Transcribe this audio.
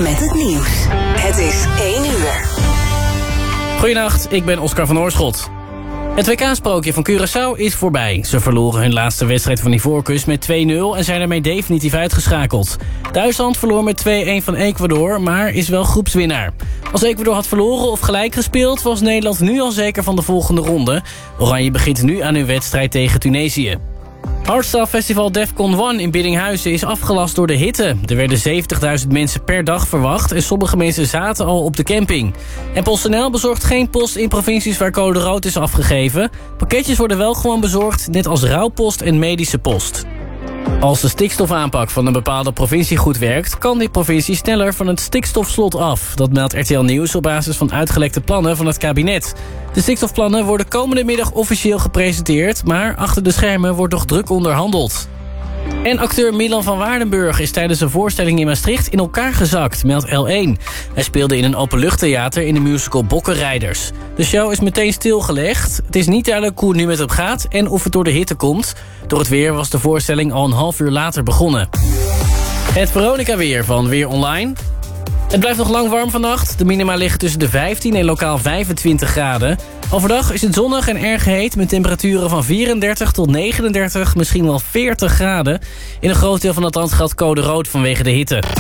met het nieuws. Het is 1 uur. Goedenacht, ik ben Oscar van Oorschot. Het WK-sprookje van Curaçao is voorbij. Ze verloren hun laatste wedstrijd van Ivoorkust met 2-0... en zijn daarmee definitief uitgeschakeld. Duitsland verloor met 2-1 van Ecuador, maar is wel groepswinnaar. Als Ecuador had verloren of gelijk gespeeld... was Nederland nu al zeker van de volgende ronde. Oranje begint nu aan hun wedstrijd tegen Tunesië. Hardstyle Festival Defcon 1 in Biddinghuizen is afgelast door de hitte. Er werden 70.000 mensen per dag verwacht... en sommige mensen zaten al op de camping. En PostNL bezorgt geen post in provincies waar code rood is afgegeven. Pakketjes worden wel gewoon bezorgd, net als rouwpost en medische post. Als de stikstofaanpak van een bepaalde provincie goed werkt... kan die provincie sneller van het stikstofslot af. Dat meldt RTL Nieuws op basis van uitgelekte plannen van het kabinet. De stikstofplannen worden komende middag officieel gepresenteerd... maar achter de schermen wordt nog druk onderhandeld. En acteur Milan van Waardenburg is tijdens een voorstelling in Maastricht in elkaar gezakt, meldt L1. Hij speelde in een openluchttheater in de musical Bokkenrijders. De show is meteen stilgelegd. Het is niet duidelijk hoe het nu met hem gaat en of het door de hitte komt. Door het weer was de voorstelling al een half uur later begonnen. Het Veronica-weer van Weer Online. Het blijft nog lang warm vannacht. De minima liggen tussen de 15 en lokaal 25 graden. Overdag is het zonnig en erg heet... met temperaturen van 34 tot 39, misschien wel 40 graden. In een groot deel van het land geldt code rood vanwege de hitte.